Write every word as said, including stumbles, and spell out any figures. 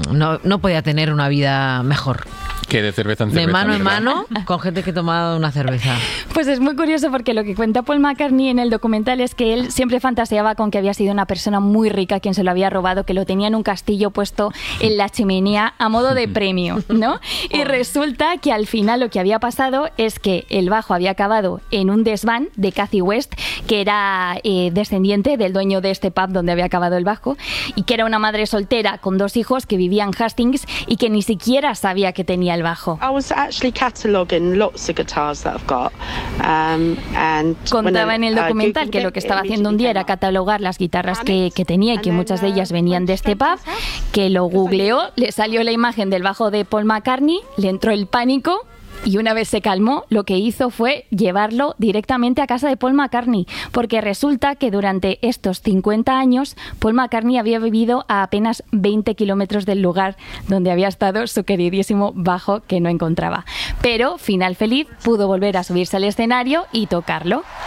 no, no podía tener una vida mejor. Que de cerveza en cerveza. De mano en ¿verdad? mano, con gente que tomaba una cerveza. Pues es muy curioso porque lo que cuenta Paul McCartney en el documental es que él siempre fantaseaba con que había sido una persona muy rica quien se lo había robado, que lo tenía en un castillo puesto en la chimenea a modo de premio, ¿no? Y resulta que al final lo que había pasado es que el bajo había acabado en un desván de Cathy West, que era eh, descendiente del dueño de este pub donde había acabado el bajo, y que era una madre soltera con dos hijos que vivía en Hastings y que ni siquiera sabía que tenía el bajo. I was actually cataloguing lots of guitars that I've got. Um, and Contaba en el documental que lo que estaba haciendo un día era catalogar las guitarras que, que tenía y que muchas de ellas venían de este pub, que lo googleó, le salió la imagen del bajo de Paul McCartney, le entró el pánico. Y una vez se calmó, lo que hizo fue llevarlo directamente a casa de Paul McCartney, porque resulta que durante estos cincuenta años Paul McCartney había vivido a apenas veinte kilómetros del lugar donde había estado su queridísimo bajo que no encontraba. Pero, final feliz, pudo volver a subirse al escenario y tocarlo.